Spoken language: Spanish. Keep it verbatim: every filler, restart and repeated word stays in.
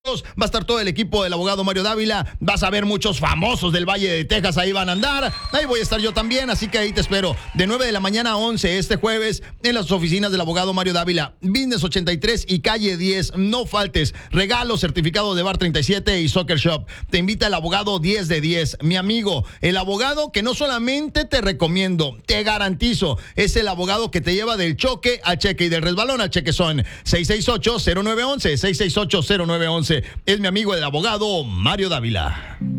Va a estar todo el equipo del abogado Mario Dávila. Vas a ver muchos famosos del Valle de Texas. Ahí van a andar. Ahí voy a estar yo también. Así que ahí te espero. De nueve de la mañana a once este jueves en las oficinas del abogado Mario Dávila. Business ochenta y tres y calle diez. No faltes. Regalo, certificado de Bar treinta y siete y Soccer Shop. Te invita el abogado diez de diez. Mi amigo, el abogado que no solamente te recomiendo, te garantizo, es el abogado que te lleva del choque al cheque y del resbalón al cheque. Son seis seis ocho, cero nueve uno uno, seis seis ocho, cero nueve uno uno. Es mi amigo el abogado Mario Dávila.